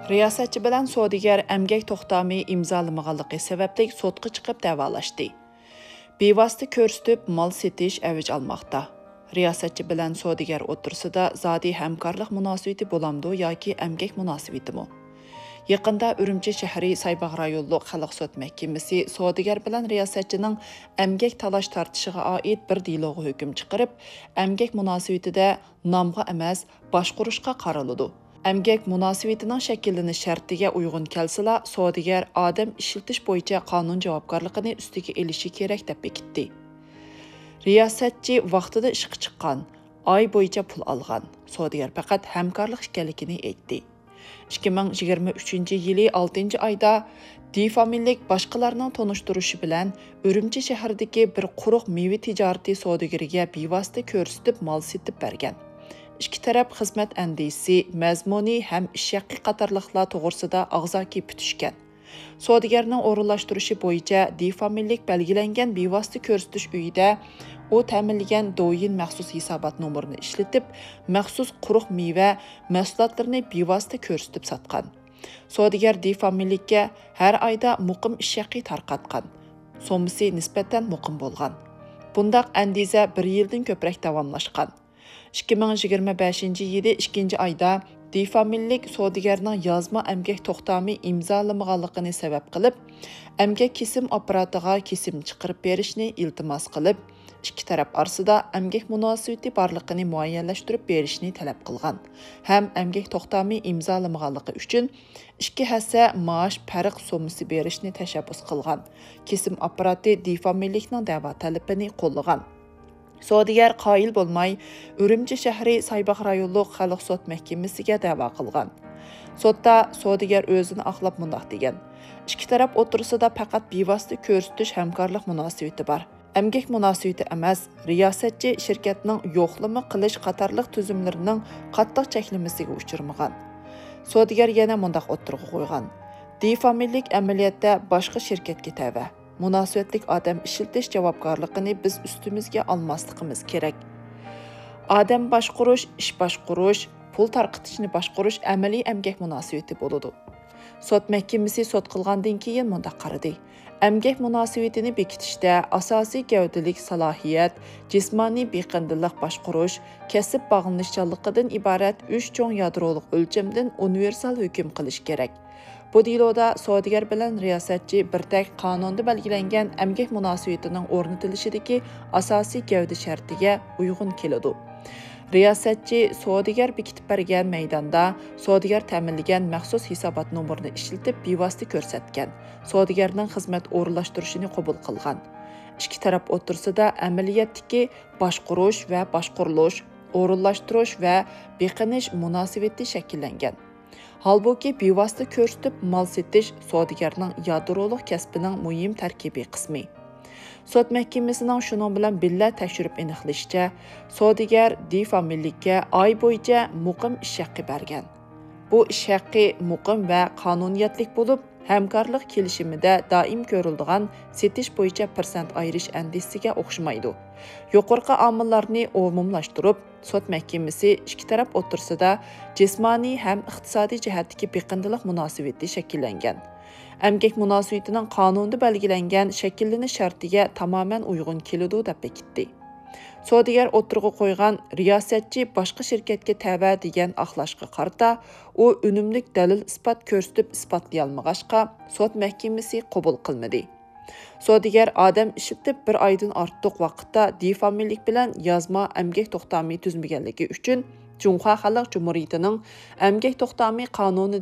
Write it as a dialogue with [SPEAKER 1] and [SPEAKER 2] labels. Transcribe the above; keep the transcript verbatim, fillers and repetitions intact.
[SPEAKER 1] Riyosatchi bilan savdogar emgak to'xtami imzolamag'anligi sababli sotqa chiqib da'volashdi. Bevosita ko'rsatib mol setish avj olmoqda. Riyosatchi bilan savdogar o'tirsida zodi hamkorlik munosabati bo'lamdi yoki emgak munosabatimi? Yaqinda Urumchi shahri Saybaq rayonluq xalq sud mahkamasi savdogar bilan riyosatchining emgak talash tortishiga oid bir deloga hukm chiqarib, emgak munosabatida nomga emas, boshqurishga qaraladi. Emgak munosabatining shakllanish shartiga uyg'un kelsila, savdogar odam ishlatish bo'yicha qonun javobgarligini ustiga elishi kerak deb bekitdi. Riyosatchi vaqtida ishga chiqqan, oy bo'yicha pul olgan. Savdogar faqat hamkorlik ekanligini aytdi. ikki ming yigirma uchinchi yili oltinchi oyda difamillik boshqalarning tonishtirishi bilan Urumchi shahridagi bir quruq meva tijorati savdogariga bevosita ko'rsatib mol setib bergan. Ikki taraf xizmat andisi, mazmuni ham ish haqqi qatorliqlar to'g'risida og'zaki putishgan. Savdogarning o'rinlashtirishi bo'yicha difamillik belgilangan bevosita ko'rsatish uyida u ta'minlagan do'yin maxsus hisobot nomerini ishlatib, maxsus quruq meva mahsulotlarini bevosita ko'rsatib sotgan. Savdogar difamillikka har oyda muqim ish haqqi tarqatgan. So'misi nisbatan muqim bo'lgan. Bundaq andiza bir yildan ko'proq davomlashgan. ikki ming yigirma beshinchi yili ikkinchi oyda difamillik savdogarning yozma emgak to'xtami imzolamag'anligini sabab qilib, emgak kesim apparatiga kesim chiqarib berishni iltimos qilib, ikki taraf orasida emgak munosabati borligini muayyanlashtirib berishni talab qilgan. Ham emgak to'xtami imzolamag'anligi uchun ikki hassa maosh farq so'misi berishni tashabbus qilgan. Kesim apparati difamillikning da'vo talabini qo'llagan. Savdogar qoyil bo'lmay, Urumchi shahri Saybaq rayonluq xalq sud mahkamasiga da'vo qilgan. Sudda savdogar o'zini oqlab mundoq degan: ikki taraf o'tirsida faqat bevosita ko'rsatish hamkorlik munosabati bor. Emgak munosabati emas, riyosatchi shirkatning yo'qlama qilish qatorliq tuzumlarining qattiq cheklamasiga uchirmagan. Savdogar yana mundoq o'tirg'i qo'ygan: difamillik amaliyotda boshqa shirkatga tava. Munosabatlik odam ishiltish javobgarligini biz ustimizga olmasligimiz kerak. Odam boshqurish, ish boshqurish, pul tarqatishni boshqurish amaliy emgak munosabati bo'ladi. Sud mahkamasi sud qilgandan keyin mundaq qaradi. Emgak munosabatini bekitishda asosiy gavdalik salohiyat, jismoniy beqindilik boshqurish, kasb bog'lanishchanligidan iborat uch cho'ng yadroliq o'lchamdan universal hukm qilish kerak. Bu deloda savdogar bilan riyosatchi birdak qonunda belgilangan emgak munosabatining o'rnatilishidagi asosiy gavda shartiga uyg'un keladi. Riyosatchi savdogar bekitib bergan maydonda savdogar ta'minlagan maxsus hisobot nomerini ishlatib bevosita ko'rsatgan. Savdogarning xizmat o'rinlashtirishini qabul qilgan. Ikki taraf o'tirsida amaliyotdagi boshqurish va boshqurilish, o'rinlashtirish va beqinish munosabati shakllangan. Halbuki bevosita ko'rsatib mol setish savdogarning yadroliq kasbining muhim tarkibiy qismi. Sud mahkamasining shuning bilan billa tekshirib aniqlashicha, savdogar difamillikka oy bo'yicha muqim ish haqqi bergan. Bu ish haqqi muqim va qonuniyatlik bo'lib, hamkorlik kelishimida doim ko'riladigan setish bo'yicha persent ayirish andisiga o'xshamaydi. Yuqorqi omillarni umumlashtirib, sud mahkamasi ikki taraf o'tirsida jismoniy ham iqtisodiy jihatdagi beqindilik munosabati shakllangan. Emgak munosabatining qonunda belgilangan shakllanish shartiga tamoman uyg'un keladi deb bekitdi. Savdogar o'tirg'i qo'ygan riyosatchi boshqa shirkatga tava degan axlashga qarata, u unumlik dalil isbot ko'rsatib isbotlay olmag'achqa sud mahkamasi qabul qilmadi. Savdogar odam ishlatib bir oydan ortiq vaqtda difamillik bilan yozma emgak to'xtami tuzmaganligi uchun Jumhuriy Xalq Jumhuriyatining emgak to'xtami qonuni